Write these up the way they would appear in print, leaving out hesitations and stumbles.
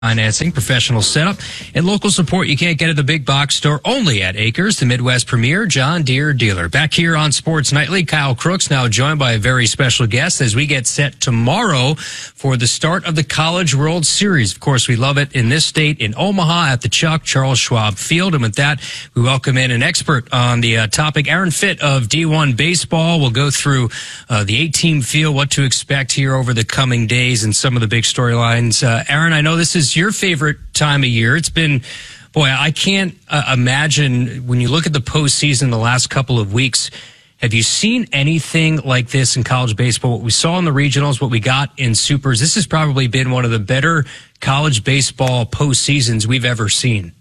Financing, professional setup, and local support you can't get at the big box store, only at Acres, the Midwest premier John Deere dealer. Back here on Sports Nightly, Kyle Crooks now joined by a very special guest as we get set tomorrow for the start of the College World Series. Of course, we love it in this state, in Omaha at the Chuck Charles Schwab Field. And with that, we welcome in an expert on the topic, Aaron Fitt of D1 Baseball. We'll go through the 8-team field, what to expect here over the coming days, and some of the big storylines. Aaron, I know this is your favorite time of year. It's been, boy, I can't imagine when you look at the postseason the last couple of weeks, have you seen anything like this in college baseball? What we saw in the regionals, what we got in supers, this has probably been one of the better college baseball postseasons we've ever seen.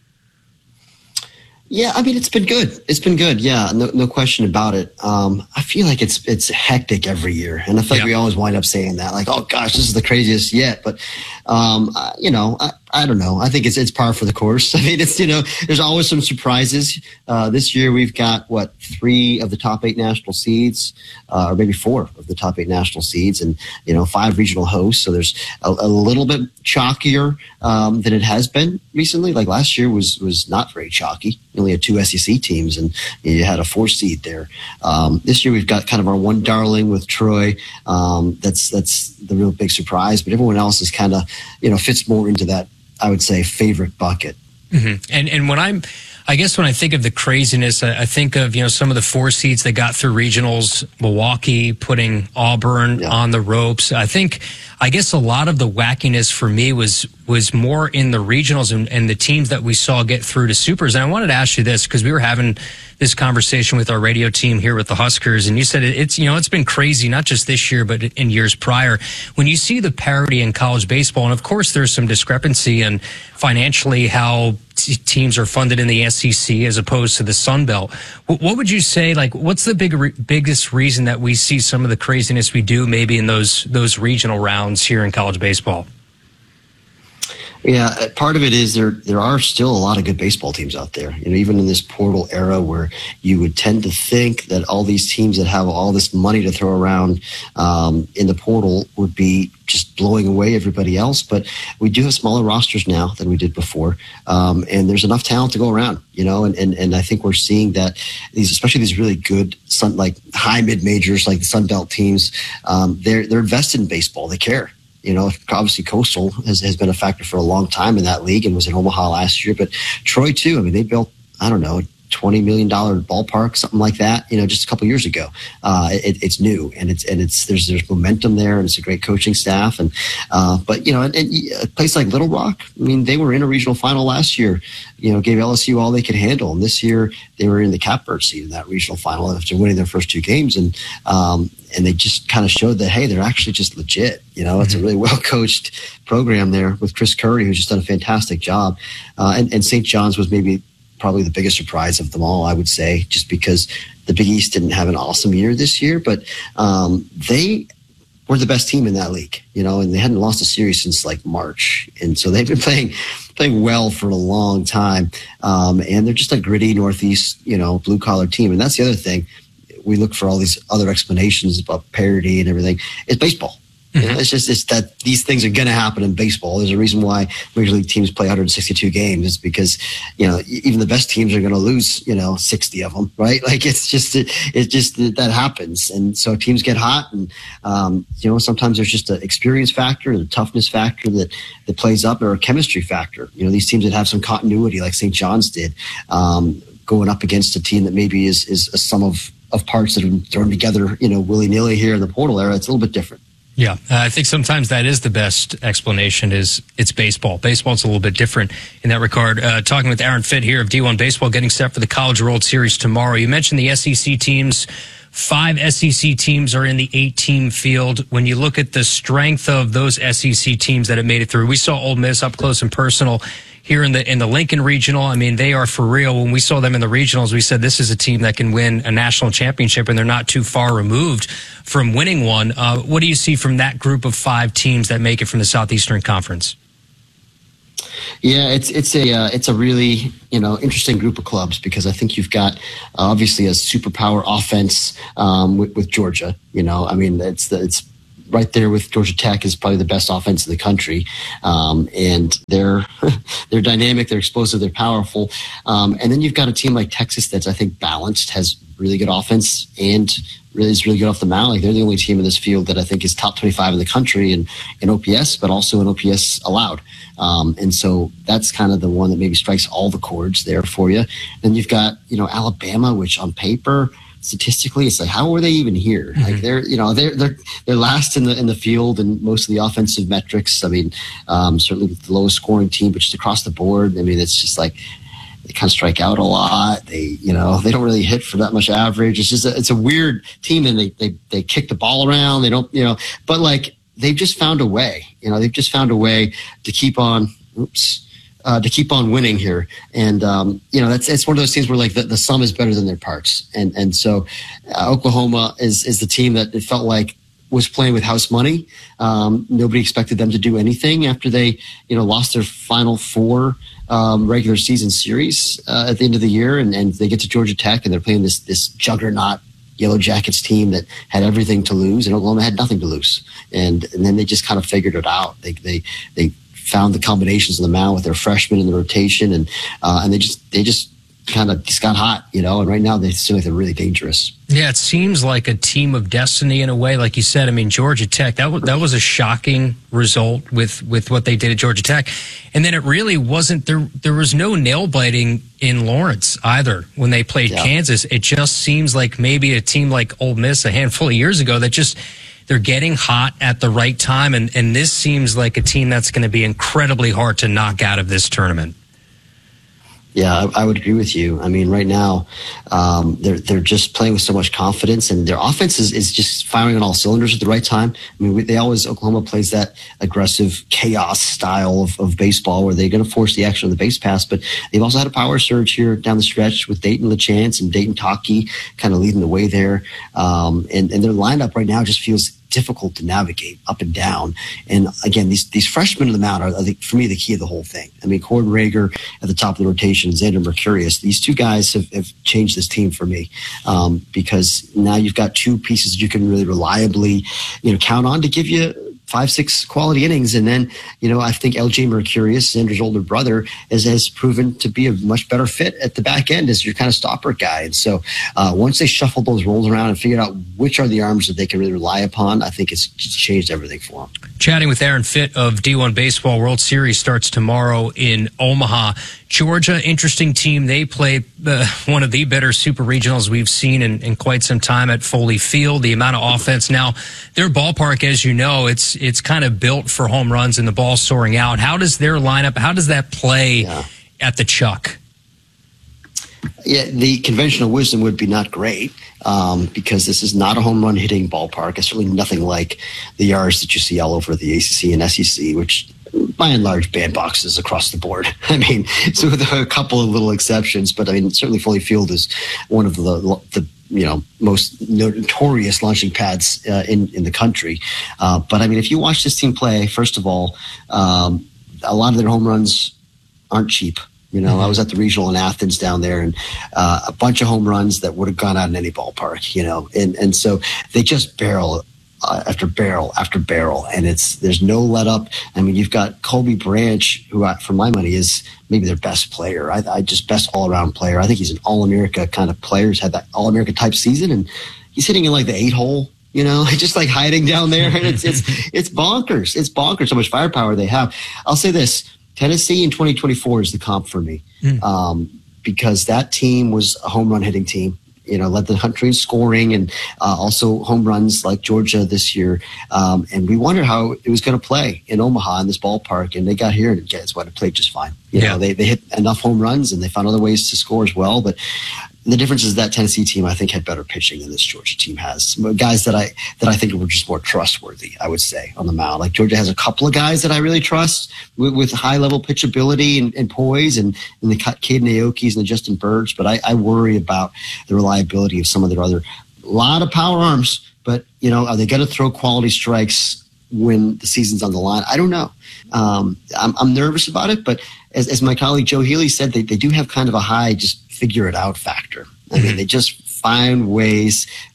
Yeah, I mean, it's been good. It's been good. Yeah, no question about it. I feel like it's hectic every year. And I feel like we always wind up saying that, like, oh gosh, this is the craziest yet. But, I don't know. I think it's par for the course. I mean, there's always some surprises. This year we've got 3 of the top 8 national seeds, or maybe 4 of the top 8 national seeds, and 5 regional hosts. So there's a little bit chalkier than it has been recently. Like last year was not very chalky. You only had 2 SEC teams, and you had a 4 seed there. This year we've got kind of our one darling with Troy. That's the real big surprise. But everyone else is kind of fits more into that, I would say, favorite bucket. Mm-hmm. And when I guess when I think of the craziness, I think of, some of the 4 seeds that got through regionals, Milwaukee putting Auburn on the ropes. I guess a lot of the wackiness for me was more in the regionals and the teams that we saw get through to supers. And I wanted to ask you this because we were having this conversation with our radio team here with the Huskers, and you said it's been crazy, not just this year, but in years prior. When you see the parity in college baseball, and of course there's some discrepancy in financially how teams are funded in the SEC as opposed to the Sun Belt. What would you say, what's the biggest reason that we see some of the craziness we do maybe in those regional rounds here in college baseball? Yeah, part of it is there are still a lot of good baseball teams out there. Even in this portal era where you would tend to think that all these teams that have all this money to throw around in the portal would be just blowing away everybody else. But we do have smaller rosters now than we did before. And there's enough talent to go around, and I think we're seeing that especially these really good high mid majors like the Sun Belt teams, they're invested in baseball. They care. Obviously Coastal has been a factor for a long time in that league and was in Omaha last year, but Troy too. I mean, they built, I don't know, $20 million ballpark, something like that, just a couple years ago. It's new and there's momentum there, and it's a great coaching staff. And a place like Little Rock, I mean, they were in a regional final last year, gave LSU all they could handle. And this year they were in the catbird seat in that regional final after winning their first 2 games. And they just kind of showed that, hey, they're actually just legit. It's a really well coached program there with Chris Curry, who's just done a fantastic job. And St. John's was probably the biggest surprise of them all, I would say, just because the Big East didn't have an awesome year this year, but they were the best team in that league, and they hadn't lost a series since March. And so they've been playing well for a long time. And they're just a gritty Northeast, blue collar team. And that's the other thing. We look for all these other explanations about parity and everything. It's baseball. It's that these things are going to happen in baseball. There's a reason why Major League teams play 162 games. It's because, even the best teams are going to lose, 60 of them, right? It's just that happens. And so teams get hot and, sometimes there's just an experience factor and a toughness factor that plays up, or a chemistry factor. These teams that have some continuity like St. John's did, going up against a team that maybe is a sum of parts that are thrown together, willy-nilly here in the portal era. It's a little bit different. Yeah, I think sometimes that is the best explanation is it's baseball. Baseball's a little bit different in that regard. Talking with Aaron Fitt here of D1 Baseball, getting set for the College World Series tomorrow. You mentioned the SEC teams. 5 SEC teams are in the 8-team field. When you look at the strength of those SEC teams that have made it through, we saw Ole Miss up close and personal here in the Lincoln Regional. I mean, they are for real. When we saw them in the regionals, we said this is a team that can win a national championship, and they're not too far removed from winning one. What do you see from that group of 5 teams that make it from the Southeastern Conference? Yeah, it's a really interesting group of clubs, because I think you've got obviously a superpower offense with Georgia. I mean, it's right there with Georgia Tech is probably the best offense in the country. And they're dynamic, they're explosive, they're powerful. And then you've got a team like Texas that's, I think, balanced, has really good offense, and is really good off the mound. Like, they're the only team in this field that I think is top 25 in the country in OPS, but also in OPS allowed. And so that's kind of the one that maybe strikes all the chords there for you. Then you've got, Alabama, which on paper, statistically, it's like, how were they even here? Mm-hmm. Like, they're last in the field and most of the offensive metrics. I mean, certainly the lowest scoring team, but just across the board. I mean, it's just like, they kind of strike out a lot. They don't really hit for that much average. It's just it's a weird team, and they kick the ball around. They don't, but like, they've just found a way. They've just found a way to keep on. To keep on winning here, and it's one of those things where, like, the sum is better than their parts, and so Oklahoma is the team that it felt like was playing with house money. Nobody expected them to do anything after they lost their final 4 regular season series at the end of the year, and they get to Georgia Tech, and they're playing this juggernaut Yellow Jackets team that had everything to lose, and Oklahoma had nothing to lose, and then they just kind of figured it out. They found the combinations of the mound with their freshmen in the rotation, and they just kind of just got hot, and right now they seem like they're really dangerous. Yeah, it seems like a team of destiny in a way. Like you said, I mean, Georgia Tech, that was a shocking result with what they did at Georgia Tech. And then it really wasn't, there was no nail biting in Lawrence either when they played Kansas. It just seems like maybe a team like Ole Miss a handful of years ago that just, they're getting hot at the right time, and this seems like a team that's going to be incredibly hard to knock out of this tournament. Yeah, I would agree with you. I mean, right now, they're just playing with so much confidence, and their offense is just firing on all cylinders at the right time. I mean, Oklahoma plays that aggressive chaos style of baseball where they're going to force the action on the base pass, but they've also had a power surge here down the stretch with Dayton LaChance and Dayton Taki kind of leading the way there. And their lineup right now just feels difficult to navigate up and down. And again, these freshmen in the mound are, for me, the key of the whole thing. I mean, Cord Rager at the top of the rotation, Xander Mercurius, these two guys have changed this team for me, because now you've got 2 pieces you can really reliably, count on to give you 5-6 quality innings. And then, I think LJ Mercurius, Xander's older brother, has proven to be a much better fit at the back end as your kind of stopper guy. And so once they shuffled those roles around and figured out which are the arms that they can really rely upon, I think it's changed everything for them. Chatting with Aaron Fitt of D1 Baseball. World Series starts tomorrow in Omaha. Georgia, interesting team. They play one of the better super regionals we've seen in quite some time at Foley Field. The amount of offense. Now, their ballpark, as you know, it's kind of built for home runs and the ball soaring out. How does their lineup, how does that play at the Chuck? Yeah, the conventional wisdom would be not great, because this is not a home run hitting ballpark. It's certainly nothing like the yards that you see all over the ACC and SEC, which by and large bandboxes across the board. I mean, so with a couple of little exceptions, but I mean, certainly Foley Field is one of the most notorious launching pads in the country. But I mean, if you watch this team play, first of all, a lot of their home runs aren't cheap. I was at the regional in Athens down there, and a bunch of home runs that would have gone out in any ballpark, and so they just barrel after barrel after barrel, and there's no let up. I mean, you've got Colby Branch, who for my money is maybe their best player. I just best all around player. I think he's an All-America kind of player. He's had that All-America type season, and he's hitting in like the 8-hole. Just like hiding down there, and it's bonkers. It's bonkers how much firepower they have. I'll say this. Tennessee in 2024 is the comp for me, because that team was a home run hitting team, led the country in scoring and also home runs like Georgia this year. And we wondered how it was going to play in Omaha in this ballpark. And they got here and guess what? It played just fine. They hit enough home runs and they found other ways to score as well. But the difference is that Tennessee team, I think, had better pitching than this Georgia team has. Guys that I think were just more trustworthy, I would say, on the mound. Like Georgia has a couple of guys that I really trust with high-level pitchability and poise, and the Caden Aokis and the Justin Birds. But I worry about the reliability of some of their other – a lot of power arms. But, are they going to throw quality strikes when the season's on the line? I don't know. I'm nervous about it, but as my colleague Joe Healy said, they do have kind of a high just figure it out factor. I mean, they just find ways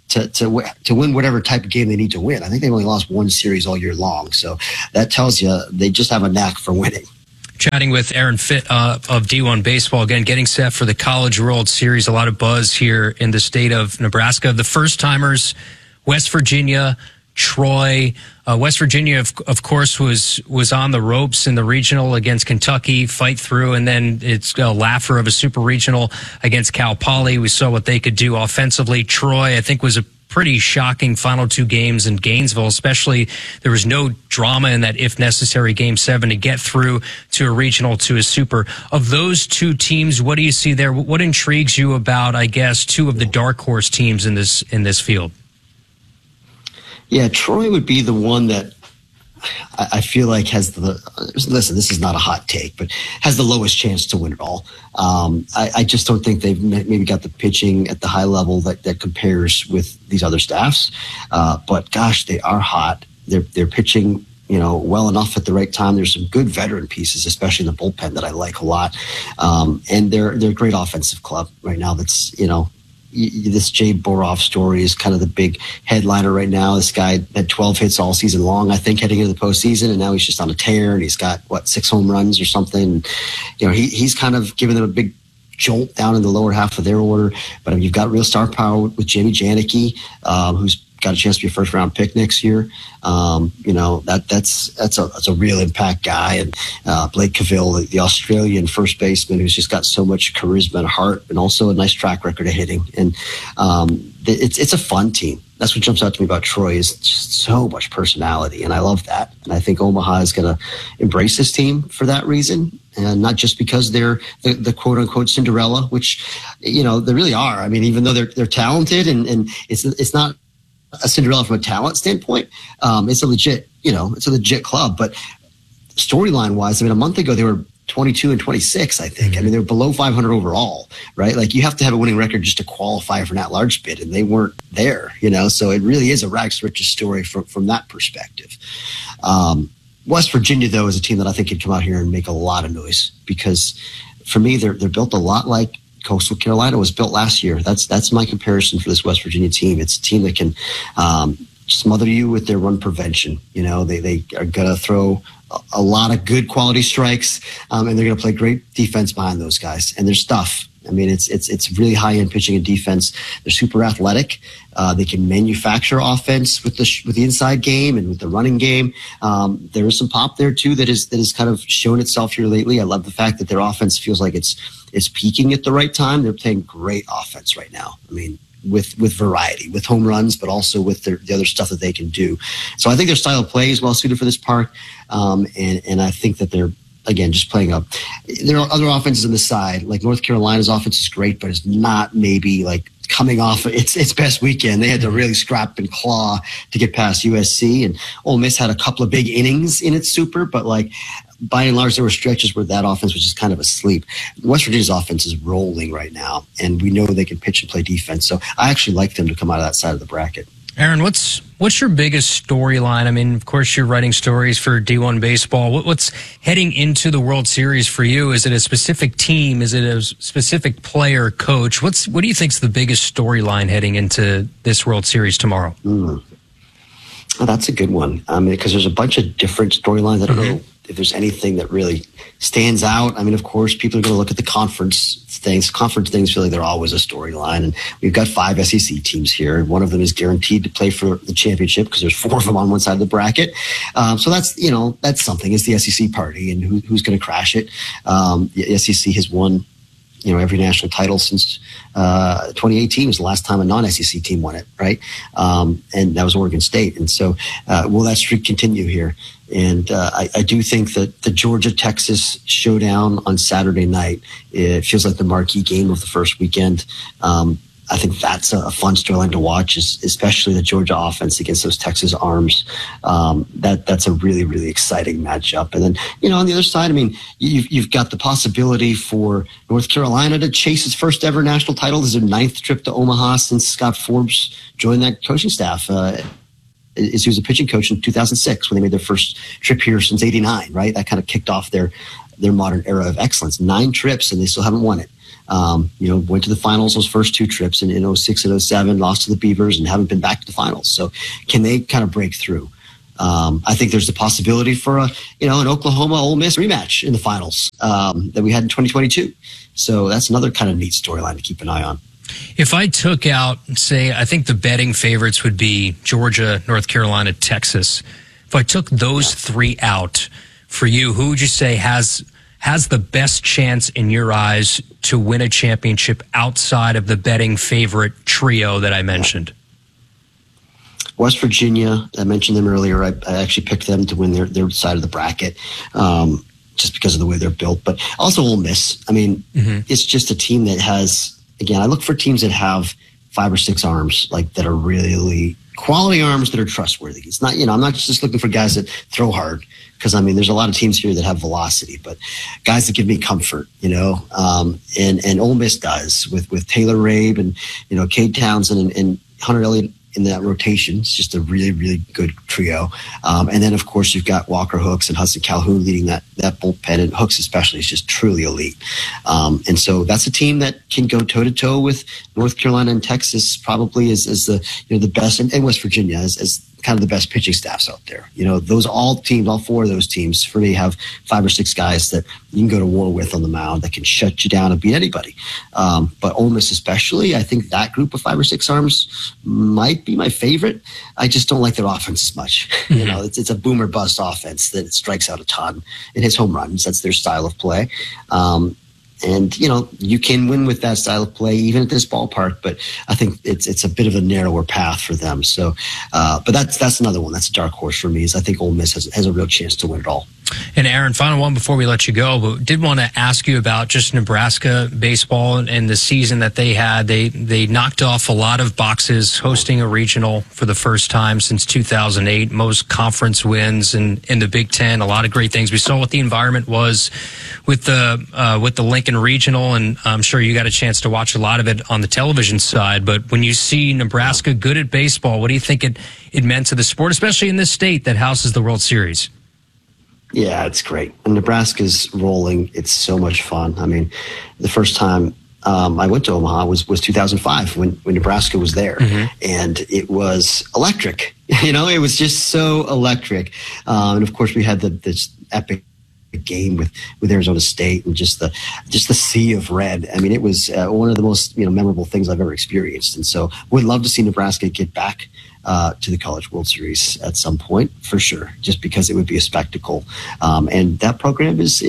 to win whatever type of game they need to win. I think they've only lost one series all year long. So that tells you they just have a knack for winning. Chatting with Aaron Fitt of D1 Baseball, again, getting set for the College World Series. A lot of buzz here in the state of Nebraska. The first-timers, West Virginia, Troy. West Virginia, of course, was on the ropes in the regional against Kentucky, fight through, and then it's a laugher of a super regional against Cal Poly. We saw what they could do offensively. Troy, I think, was a pretty shocking final two games in Gainesville, especially there was no drama in that if necessary Game 7 to get through to a regional, to a super. Of those two teams, what do you see there? What intrigues you about, I guess, two of the dark horse teams in this field? Yeah, Troy would be the one that I feel like has listen, this is not a hot take, but has the lowest chance to win it all. I just don't think they've maybe got the pitching at the high level that compares with these other staffs. But gosh, they are hot. They're pitching, well enough at the right time. There's some good veteran pieces, especially in the bullpen, that I like a lot. And they're a great offensive club right now. That's, this Jay Boroff story is kind of the big headliner right now. This guy had 12 hits all season long, I think, heading into the postseason, and now he's just on a tear, and he's got 6 home runs or something. He's kind of given them a big jolt down in the lower half of their order. But you've got real star power with Jamie Janicki, who's got a chance to be a first round pick next year. That's a real impact guy. And Blake Cavill, the Australian first baseman, who's just got so much charisma and heart, and also a nice track record of hitting. And it's a fun team. That's what jumps out to me about Troy, is just so much personality, and I love that. And I think Omaha is going to embrace this team for that reason, and not just because they're the quote unquote Cinderella, which they really are. I mean, even though they're talented, and it's not a Cinderella from a talent standpoint. It's a legit club. But storyline wise, a month ago they were 22 and 26, I think. I mean, they're below 500 overall, right? Like, you have to have a winning record just to qualify for an at-large bid, and they weren't there, So it really is a rags to riches story from that perspective. West Virginia, though, is a team that I think could come out here and make a lot of noise, because for me, they're built a lot like Coastal Carolina was built last year. That's my comparison for this West Virginia team. It's a team that can smother you with their run prevention. They are going to throw a lot of good quality strikes, and they're going to play great defense behind those guys. And their stuff, it's really high end pitching and defense. They're super athletic. They can manufacture offense with the inside game and with the running game. There is some pop there too that is kind of shown itself here lately. I love the fact that their offense feels like it's peaking at the right time. They're playing great offense right now. With variety, with home runs, but also with the other stuff that they can do. So I think their style of play is well suited for this park. And I think that they're, again, just playing up. There are other offenses on the side, like North Carolina's offense is great, but it's not maybe like coming off its best weekend. They had to really scrap and claw to get past USC, and Ole Miss had a couple of big innings in its super, but by and large, there were stretches where that offense was just kind of asleep. West Virginia's offense is rolling right now, and we know they can pitch and play defense. So I actually like them to come out of that side of the bracket. Aaron, what's your biggest storyline? Of course, you're writing stories for D1 Baseball. What's heading into the World Series for you? Is it a specific team? Is it a specific player, coach? What do you think's the biggest storyline heading into this World Series tomorrow? Well, that's a good one. Because there's a bunch of different storylines. I don't know if there's anything that really stands out. Of course, people are going to look at the conference things. Conference things feel like they're always a storyline. And we've got 5 SEC teams here, and one of them is guaranteed to play for the championship because there's 4 of them on one side of the bracket. So that's something. It's the SEC party, and who's going to crash it. The SEC has won every national title since 2018 was the last time a non-SEC team won it, right? And that was Oregon State. And so will that streak continue here? And I do think that the Georgia-Texas showdown on Saturday night, it feels like the marquee game of the first weekend. I think that's a fun storyline to watch, especially the Georgia offense against those Texas arms. That's a really, really exciting matchup. And then, on the other side, you've got the possibility for North Carolina to chase its first ever national title. This is their 9th trip to Omaha since Scott Forbes joined that coaching staff. He was a pitching coach in 2006 when they made their first trip here since '89, right? That kind of kicked off their their modern era of excellence. 9 trips, and they still haven't won it. Went to the finals those first 2 trips in 06 and 07, lost to the Beavers, and haven't been back to the finals. So can they kind of break through? I think there's the possibility for an Oklahoma Ole Miss rematch in the finals that we had in 2022. So that's another kind of neat storyline to keep an eye on. If I took out, say, I think the betting favorites would be Georgia, North Carolina, Texas. If I took those 3 out for you, who would you say has the best chance in your eyes to win a championship outside of the betting favorite trio that I mentioned? West Virginia, I mentioned them earlier. I actually picked them to win their side of the bracket just because of the way they're built. But also Ole Miss. I mean, It's just a team that has, again, I look for teams that have 5 or 6 arms, like that are really quality arms that are trustworthy. It's not, I'm not just looking for guys that throw hard, because there's a lot of teams here that have velocity, but guys that give me comfort, and Ole Miss does with Taylor Rabe and, Cade Townsend and Hunter Elliott in that rotation. It's just a really, really good trio. And then, of course, you've got Walker Hooks and Hudson Calhoun leading that bullpen, and Hooks especially is just truly elite. And so that's a team that can go toe-to-toe with North Carolina and Texas, probably as the best, and West Virginia as kind of the best pitching staffs out there. All 4 of those teams for me have 5 or 6 guys that you can go to war with on the mound that can shut you down and beat anybody. But Ole Miss especially, I think that group of 5 or 6 arms might be my favorite. I just don't like their offense as much. It's a boomer bust offense that strikes out a ton and hits home runs. That's their style of play. And, you can win with that style of play, even at this ballpark, but I think it's a bit of a narrower path for them. So, but that's another one. That's a dark horse for me, is I think Ole Miss has a real chance to win it all. And Aaron, final one before we let you go, but did want to ask you about just Nebraska baseball and the season that they had. They knocked off a lot of boxes, hosting a regional for the first time since 2008, most conference wins in the Big Ten, a lot of great things. We saw what the environment was with the Lincoln Regional, and I'm sure you got a chance to watch a lot of it on the television side. But when you see Nebraska good at baseball, what do you think it meant to the sport, especially in this state that houses the World Series? Yeah, it's great. And Nebraska's rolling. It's so much fun. The first time I went to Omaha was 2005 when Nebraska was there, and it was electric. It was just so electric. And of course, we had this epic game with Arizona State, and just the sea of red. It was one of the most memorable things I've ever experienced. And so, would love to see Nebraska get back to the College World Series at some point, for sure, just because it would be a spectacle. And that program is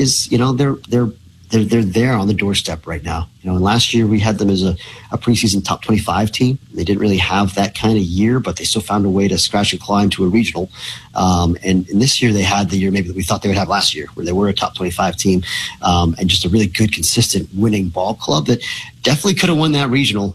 they're there on the doorstep right now. And last year we had them as a preseason top 25 team. They didn't really have that kind of year, but they still found a way to scratch and claw into a regional. And this year they had the year maybe that we thought they would have last year, where they were a top 25 team, and just a really good, consistent winning ball club that definitely could have won that regional.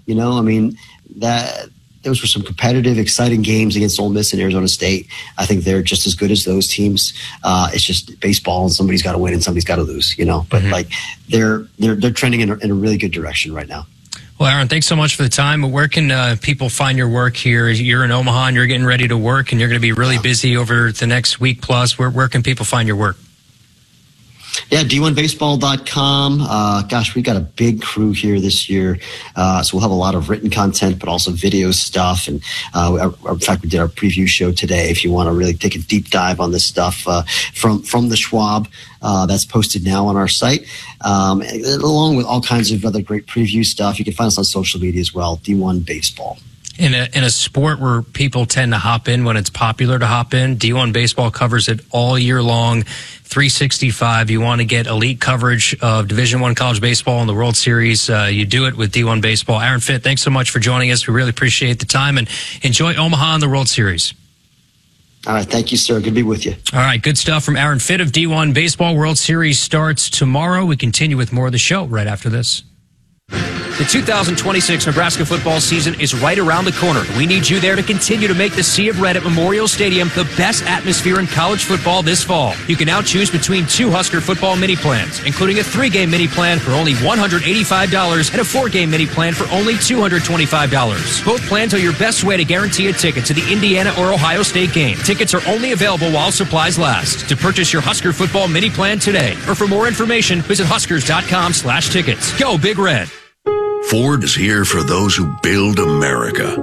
Those were some competitive, exciting games against Ole Miss and Arizona State. I think they're just as good as those teams. It's just baseball, and somebody's got to win and somebody's got to lose, But they're trending in a really good direction right now. Well, Aaron, thanks so much for the time. Where can people find your work here? You're in Omaha and you're getting ready to work, and you're going to be really busy over the next week plus. Where can people find your work? Yeah, D1Baseball.com. Gosh, we got a big crew here this year. So we'll have a lot of written content, but also video stuff. And in fact, we did our preview show today. If you want to really take a deep dive on this stuff from the Schwab, that's posted now on our site, along with all kinds of other great preview stuff. You can find us on social media as well, D1 Baseball. In a sport where people tend to hop in when it's popular to hop in, D1 Baseball covers it all year long, 365. You want to get elite coverage of Division I college baseball and the World Series, you do it with D1 Baseball. Aaron Fitt, thanks so much for joining us. We really appreciate the time, and enjoy Omaha and the World Series. All right, thank you, sir. Good to be with you. All right, good stuff from Aaron Fitt of D1 Baseball. World Series starts tomorrow. We continue with more of the show right after this. The 2026 Nebraska football season is right around the corner. We need you there to continue to make the Sea of Red at Memorial Stadium the best atmosphere in college football this fall. You can now choose between 2 Husker football mini plans, including a 3-game mini plan for only $185 and a 4-game mini plan for only $225. Both plans are your best way to guarantee a ticket to the Indiana or Ohio State game. Tickets are only available while supplies last. To purchase your Husker football mini plan today, or for more information, visit huskers.com/tickets. Go Big Red. Ford is here for those who build America.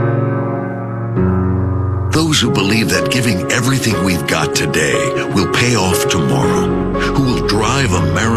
Those who believe that giving everything we've got today will pay off tomorrow. Who will drive America